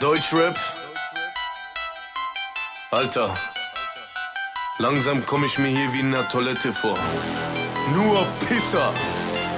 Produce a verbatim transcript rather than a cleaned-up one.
Deutschrap. Alter, langsam komm ich mir hier wie in einer Toilette vor. Nur Pisser.